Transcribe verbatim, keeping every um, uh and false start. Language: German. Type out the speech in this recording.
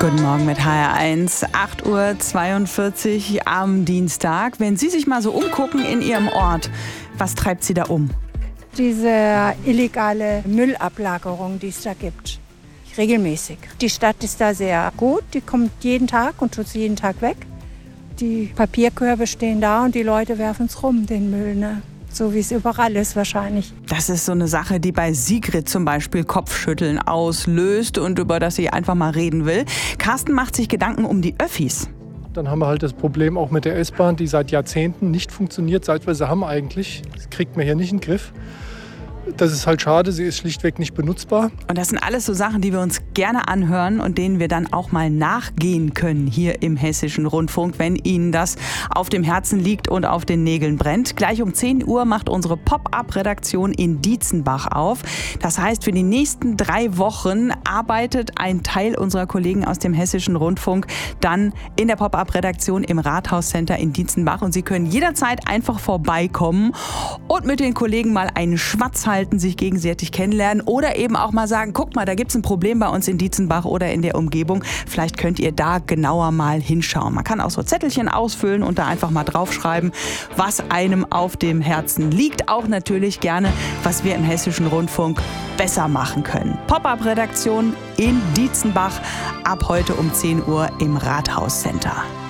Guten Morgen mit H R eins, acht Uhr zweiundvierzig am Dienstag. Wenn Sie sich mal so umgucken in Ihrem Ort, was treibt Sie da um? Diese illegale Müllablagerung, die es da gibt, regelmäßig. Die Stadt ist da sehr gut, die kommt jeden Tag und tut sie jeden Tag weg. Die Papierkörbe stehen da und die Leute werfen es rum, den Müll, ne? So wie es überall ist wahrscheinlich. Das ist so eine Sache, die bei Sigrid zum Beispiel Kopfschütteln auslöst und über das sie einfach mal reden will. Carsten macht sich Gedanken um die Öffis. Dann haben wir halt das Problem auch mit der S-Bahn, die seit Jahrzehnten nicht funktioniert, seit wir sie haben eigentlich. Das kriegt man hier nicht in den Griff. Das ist halt schade, sie ist schlichtweg nicht benutzbar. Und das sind alles so Sachen, die wir uns gerne anhören und denen wir dann auch mal nachgehen können hier im Hessischen Rundfunk, wenn Ihnen das auf dem Herzen liegt und auf den Nägeln brennt. Gleich um zehn Uhr macht unsere Pop-up-Redaktion in Dietzenbach auf. Das heißt, für die nächsten drei Wochen arbeitet ein Teil unserer Kollegen aus dem Hessischen Rundfunk dann in der Pop-up-Redaktion im Rathauscenter in Dietzenbach. Und Sie können jederzeit einfach vorbeikommen und mit den Kollegen mal einen Schwatz halten, sich gegenseitig kennenlernen oder eben auch mal sagen, guck mal, da gibt es ein Problem bei uns in Dietzenbach oder in der Umgebung. Vielleicht könnt ihr da genauer mal hinschauen. Man kann auch so Zettelchen ausfüllen und da einfach mal draufschreiben, was einem auf dem Herzen liegt. Auch natürlich gerne, was wir im Hessischen Rundfunk besser machen können. Pop-up-Redaktion in Dietzenbach ab heute um zehn Uhr im Rathauscenter.